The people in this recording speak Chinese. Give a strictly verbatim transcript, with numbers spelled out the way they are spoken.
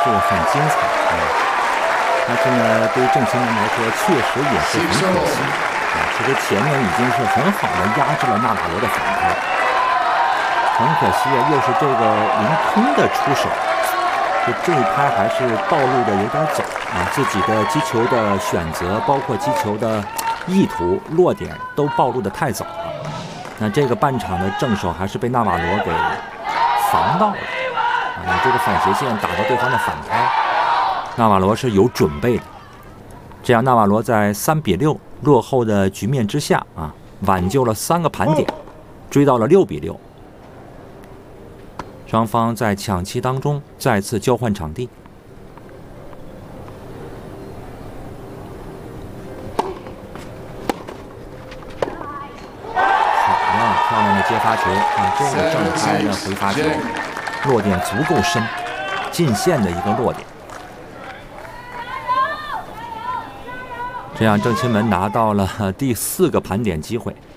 是很精彩啊。但是呢，对于郑钦文来说，确实也是很可惜啊。其实前面已经是很好的压制了纳瓦罗的反拍，很可惜啊，又是这个凌空的出手，就这一拍还是暴露的有点早啊，自己的击球的选择，包括击球的意图、落点都暴露的太早了。那这个半场的正手还是被纳瓦罗给防到了啊！你这个反斜线打到对方的反拍，纳瓦罗是有准备的。这样，纳瓦罗在三比六落后的局面之下啊，挽救了三个盘点，追到了六比六。双方在抢七当中再次交换场地。漂亮的接发球啊！这个正拍的回发球，落点足够深，进线的一个落点。这样郑钦文拿到了第四个盘点机会。